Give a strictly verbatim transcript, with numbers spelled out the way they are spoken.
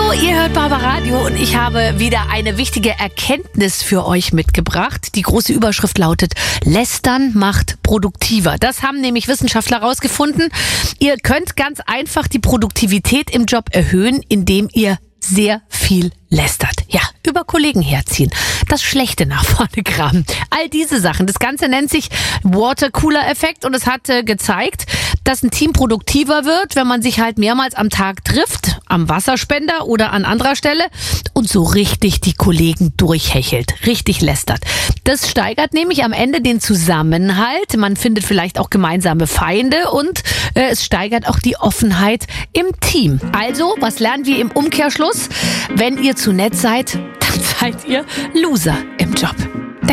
Hallo, ihr hört Barbaradio und ich habe wieder eine wichtige Erkenntnis für euch mitgebracht. Die große Überschrift lautet: Lästern macht produktiver. Das haben nämlich Wissenschaftler herausgefunden. Ihr könnt ganz einfach die Produktivität im Job erhöhen, indem ihr sehr viel lästert. Ja, über Kollegen herziehen. Das Schlechte nach vorne graben. All diese Sachen. Das Ganze nennt sich Water-Cooler-Effekt und es hat äh, gezeigt, dass ein Team produktiver wird, wenn man sich halt mehrmals am Tag trifft, am Wasserspender oder an anderer Stelle und so richtig die Kollegen durchhechelt, richtig lästert. Das steigert nämlich am Ende den Zusammenhalt. Man findet vielleicht auch gemeinsame Feinde und äh, es steigert auch die Offenheit im Team. Also, was lernen wir im Umkehrschluss? Wenn ihr zu nett seid, dann seid ihr Loser im Job.